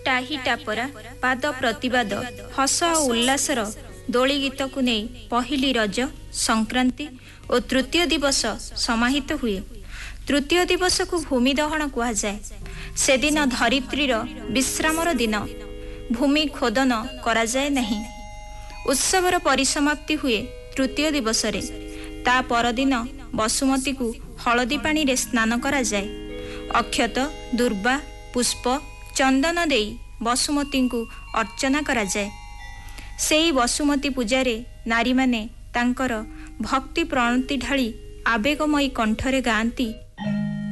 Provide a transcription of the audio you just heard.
टाही टापरा पाद प्रतिवाद हस और उल्लासर दोली गीत को नहीं पहली रज संक्रांति और तृतीय दिवस समाहित हुए। तृतीय दिवस को भूमि दहन कह जाए। से दिन धरित्रीर विश्रामर दिन भूमि खोदन करा जाए नहीं। उत्सवर परिसमाप्ति हुए तृतीय दिवस रे। ता परदिन बसुमती को हलदी पानी रे स्नान करा जाए। अक्षत दुर्वा पुष्प चंदन देई बसुमती को अर्चना करा जाए। सेई बसुमती पूजारे नारी माने तांकर भक्ति प्रणति ढाली आवेगमयी कंठरे गांती